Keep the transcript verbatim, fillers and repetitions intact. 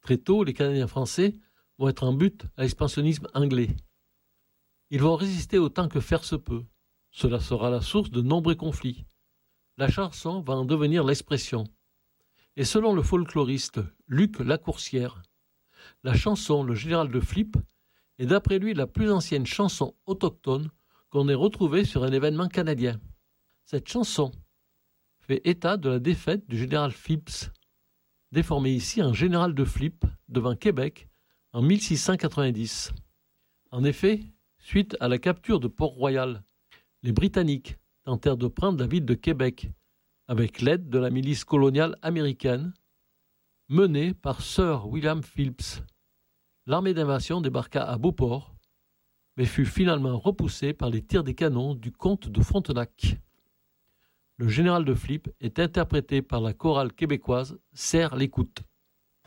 Très tôt, les Canadiens français vont être en butte à l'expansionnisme anglais. Ils vont résister autant que faire se peut. Cela sera la source de nombreux conflits. La chanson va en devenir l'expression. Et selon le folkloriste Luc Lacourcière, la chanson Le Général de Flip est d'après lui la plus ancienne chanson autochtone qu'on ait retrouvée sur un événement canadien. Cette chanson fait état de la défaite du général Phipps, déformé ici en général de Flip devant Québec en mille six cent quatre-vingt-dix. En effet, suite à la capture de Port-Royal, les Britanniques tentèrent de prendre la ville de Québec avec l'aide de la milice coloniale américaine menée par Sir William Phipps. L'armée d'invasion débarqua à Beauport, mais fut finalement repoussée par les tirs des canons du comte de Frontenac. Le général de Flip est interprété par la chorale québécoise Serre l'écoute.